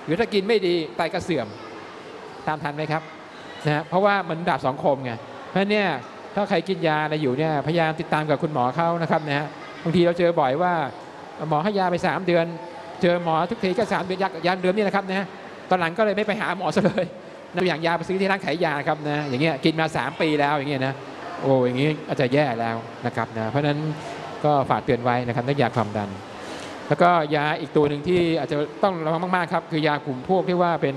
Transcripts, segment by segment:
หรือถ้ากินไม่ดีไตก็เสื่อมตามทันไหมครับนะเพราะว่ามันดาบสองคมไงเพราะเนี่ยถ้าใครกินยาอะไรอยู่เนี่ยพยายามติดตามกับคุณหมอเขานะครับนะฮะบางทีเราเจอบ่อยว่าหมอให้ยาไป3 เดือนเจอหมอทุกทีก็3 เดือนยาเดือนนี่นะครับนะตอนหลังก็เลยไม่ไปหาหมอซะเลยตัวอย่างยาไปซื้อที่ร้านขายยาครับนะอย่างเงี้ยกินมา3 ปีแล้วอย่างเงี้ยนะโอ้อย่างงี้อาจจะแย่แล้วนะครับนะเพราะฉะนั้นก็ฝากเตือนไว้นะครับเรื่องยาความดันแล้วก็ยาอีกตัวหนึ่งที่อาจจะต้องระวังมากๆครับคือยากลุ่มพวกที่ว่าเป็น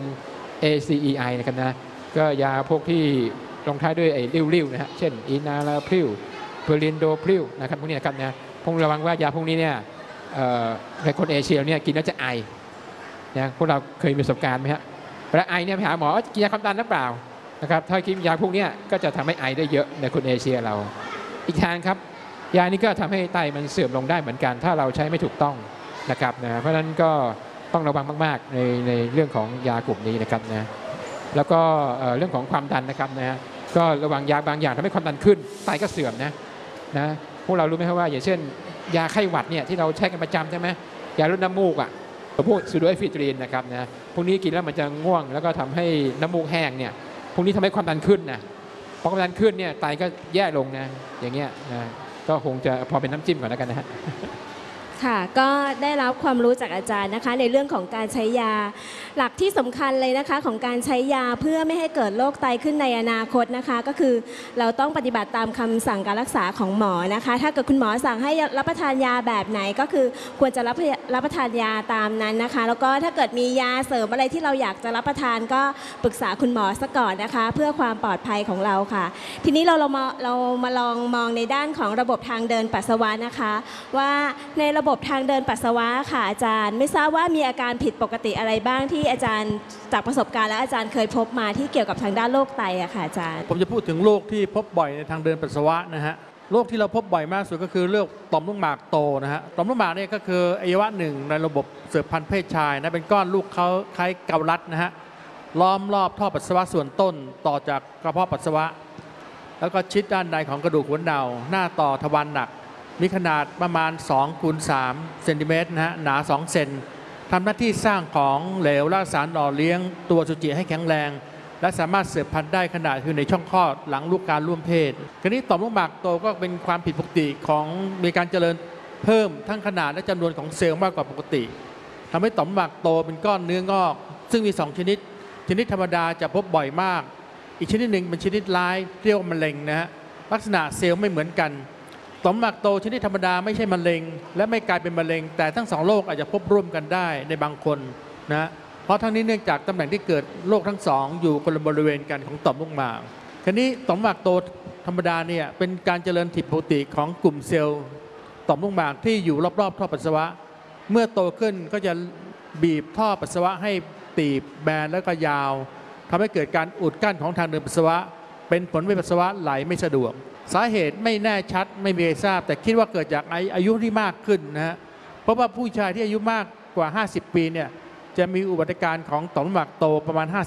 ACEI นะครับนะก็ยาพวกที่ลงท้ายด้วยไอ้ริ้วๆนะฮะเช่นอินาลาพริวเพลินโดพริวนะครับพวกนี้นะครับนะพงระวังว่ายาพวกนี้เนี่ยในคนเอเชียเนี่ยกินแล้วจะไอนะพวกเราเคยมีประสบการณ์ไหมฮะเวลาไอเนี่ยไปหาหมอกินยาความดันหรือเปล่านะครับถ้ากินยาพวกนี้ก็จะทำให้ไอได้เยอะในคนเอเชียเราอีกทางครับยานี้ก็ทำให้ไตมันเสื่อมลงได้เหมือนกันถ้าเราใช้ไม่ถูกต้องนะครับนะเพราะฉะนั้นก็ต้องระวังมากๆในเรื่องของยากลุ่มนี้นะครับนะแล้วก็เรื่องของความดันนะครับนะก็ระวังยาบางอย่างทำให้ความดันขึ้นไตก็เสื่อมนะพวกเรารู้ไหมครับว่าอย่างเช่นยาไข้หวัดเนี่ยที่เราใช้กันประจำใช่ไหมยาลดน้ำมูกอ่ะพวกซูโดเอฟิตรีนนะครับนะพวกนี้กินแล้วมันจะง่วงแล้วก็ทำให้น้ำมูกแห้งเนี่ยพวกนี้ทำให้ความดันขึ้นนะพอความดันขึ้นเนี่ยไตก็แย่ลงนะอย่างเงี้ยนะก็คงจะพอเป็นน้ำจิ้มก่อนแล้วกันนะฮะค่ะก็ได้รับความรู้จากอาจารย์นะคะในเรื่องของการใช้ยาหลักที่สำคัญเลยนะคะของการใช้ยาเพื่อไม่ให้เกิดโรคไตขึ้นในอนาคตนะคะก็คือเราต้องปฏิบัติตามคำสั่งการรักษาของหมอนะคะถ้าเกิดคุณหมอสั่งให้รับประทานยาแบบไหนก็คือควรจะรับประทานยาตามนั้นนะคะแล้วก็ถ้าเกิดมียาเสริมอะไรที่เราอยากจะรับประทานก็ปรึกษาคุณหมอซะก่อนนะคะเพื่อความปลอดภัยของเราค่ะทีนี้เรามาลองมองในด้านของระบบทางเดินปัสสาวะนะคะว่าในระบบทางเดินปัสสาวะค่ะอาจารย์ไม่ทราบว่ามีอาการผิดปกติอะไรบ้างที่อาจารย์จากประสบการณ์และอาจารย์เคยพบมาที่เกี่ยวกับทางด้านโรคไตอะค่ะอาจารย์ผมจะพูดถึงโรคที่พบบ่อยในทางเดินปัสสาวะนะฮะโรคที่เราพบบ่อยมากสุดก็คือโรคต่อมลูกหมากโตนะฮะต่อมลูกหมากนี่ก็คืออวัยวะหนึ่งในระบบสืบพันธุ์เพศชายนะเป็นก้อนลูกเขาคล้ายเกาลัดนะฮะล้อมรอบท่อปัสสาวะส่วนต้นต่อจากกระเพาะปัสสาวะแล้วก็ชิดด้านในของกระดูกหัวเน่าหน้าต่อทวารหนักมีขนาดประมาณ2 คูณ 3 เซนติเมตรนะฮะหนา2 เซนทำหน้าที่สร้างของเหลวและสารหล่อเลี้ยงตัวอสุจิให้แข็งแรงและสามารถสืบพันธุ์ได้ขณะคือในช่องคลอดหลังลูกการร่วมเพศคราวนี้ต่อมลูกหมากโตก็เป็นความผิดปกติของมีการเจริญเพิ่มทั้งขนาดและจำนวนของเซลล์มากกว่าปกติทำให้ต่อมลูกหมากโตเป็นก้อนเนื้องอกซึ่งมี2 ชนิดธรรมดาจะพบบ่อยมากอีกชนิดหนึ่งเป็นชนิดร้ายเรียกว่ามะเร็งนะฮะลักษณะเซลล์ไม่เหมือนกันต่อมลูกหมากโตชนิดธรรมดาไม่ใช่มะเร็งและไม่กลายเป็นมะเร็งแต่ทั้ง2 โรคอาจจะพบร่วมกันได้ในบางคนนะเพราะทั้งนี้เนื่องจากตำแหน่งที่เกิดโรคทั้ง2อยู่คนละบริเวณกันของต่อมลูกหมากคราวนี้ต่อมลูกหมากโตธรรมดาเนี่ยเป็นการเจริญผิดปกติของกลุ่มเซลล์ต่อมลูกหมากที่อยู่รอบๆท่อปัสสาวะเมื่อโตขึ้นก็จะบีบท่อปัสสาวะให้ตีบแบนแล้วก็ยาวทำให้เกิดการอุดกั้นของทางเดินปัสสาวะเป็นผลให้ปัสสาวะไหลไม่สะดวกสาเหตุไม่แน่ชัดไม่มีใครทราบแต่คิดว่าเกิดจากอายุที่มากขึ้นนะฮะเพราะว่าผู้ชายที่อายุมากกว่า50 ปีเนี่ยจะมีอุบัติการของต่อมลูกหมากโตประมาณ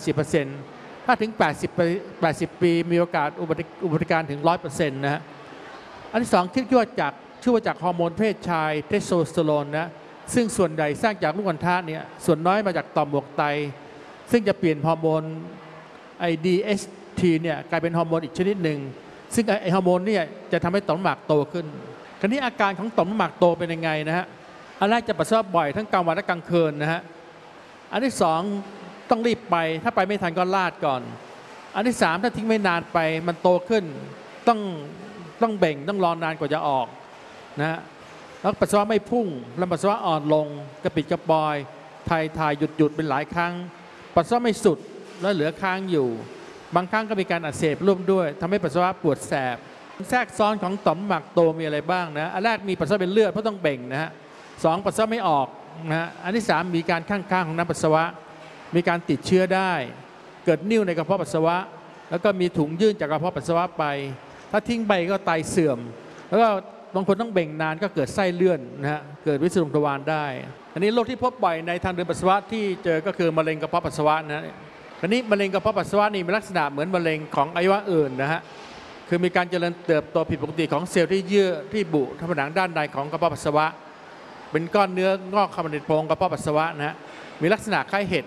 50% ถ้าถึง80 ปีมีโอกาสอุบัติการถึง 100% นะฮะอันที่2คิดว่าจากฮอร์โมนเพศชายเทสโทสเตอโรนนะซึ่งส่วนใหญ่สร้างจากลูกอัณฑะเนี่ยส่วนน้อยมาจากต่อมหมวกไตซึ่งจะเปลี่ยนฮอร์โมน DHT เนี่ยกลายเป็นฮอร์โมนอีกชนิดหนึ่งซึ่งไอฮอร์โมนเนี่ยจะทำให้ต่อมลูกหมากโตขึ้นคราวนี้อาการของต่อมลูกหมากโตเป็นยังไงนะฮะอันแรกจะปัสสาวะบ่อยทั้งกลางวันและกลางคืนนะฮะอันที่2ต้องรีบไปถ้าไปไม่ทันก็ลาดก่อนอันที่3ถ้าทิ้งไม่นานไปมันโตขึ้นต้องเบ่งต้องรอนานกว่าจะออกนะฮะแล้วปัสสาวะไม่พุ่งแล้วปัสสาวะอ่อนลงกระปิดกระปอยถ่ายหยุดเป็นหลายครั้งปัสสาวะไม่สุดแล้วเหลือค้างอยู่บางครั้งก็มีการอักเสบร่วมด้วยทำให้ปัสสาวะปวดแสบแทรกซ้อนของต่อมลูกหมากโตมีอะไรบ้างนะอันแรกมีปัสสาวะเป็นเลือดเพราะต้องเบ่งนะฮะ2ปัสสาวะไม่ออกนะฮะอันที่3มีการข้างของน้ำปัสสาวะมีการติดเชื้อได้เกิดนิ่วในกระเพาะปัสสาวะแล้วก็มีถุงยื่นจากกระเพาะปัสสาวะไปถ้าทิ้งไปก็ไตเสื่อมแล้วก็บางคนต้องเบ่งนานก็เกิดไส้เลื่อนนะฮะเกิดวิสรุปทวารได้อันนี้โรคที่พบบ่อยในทางเดินปัสสาวะที่เจอก็คือมะเร็งกระเพาะปัสสาวะนะอันนี้มะเร็งกระเพาะปัสสาวะนี่มีลักษณะเหมือนมะเร็งของอวัยวะอื่นนะฮะคือมีการเจริญเติบโตผิดปกติของเซลล์ที่เยื่อที่บุผนังด้านในของกระเพาะปัสสาวะเป็นก้อนเนื้องอกเข้ามาในโพรงกระเพาะปัสสาวะนะฮะมีลักษณะคล้ายเห็ด